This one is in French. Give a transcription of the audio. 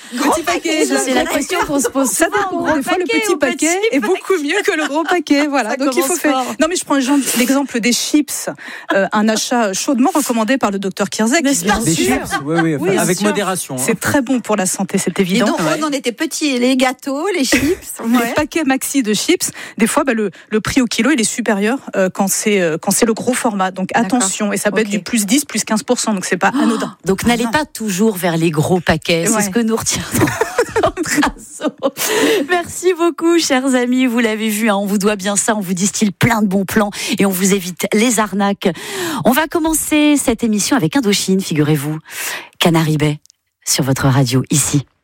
Petit paquet. C'est la question qu'on se pose. Ça dépend. Des fois, le petit paquet est beaucoup mieux que le gros paquet. Voilà. Donc il faut faire. Non, mais je prends l'exemple des chips. Un achat chaudement recommandé par le docteur Kierzek. N'est-ce pas? Des chips, oui, avec modération. C'est très bon pour la santé, c'est évident. Et donc, on en était petits, les gâteaux, les chips. Les paquets maxi de chips, des fois, le prix au kilo, il est supérieur quand c'est le gros format. Donc attention, et ça peut être du plus 10, plus 15%, donc c'est pas anodin. Donc n'allez pas toujours vers les gros paquets, c'est ce que nous retiendrons. Merci beaucoup, chers amis. Vous l'avez vu, on vous doit bien ça. On vous distille plein de bons plans et on vous évite les arnaques. On va commencer cette émission avec Indochine, figurez-vous. Canary Bay sur votre radio ici.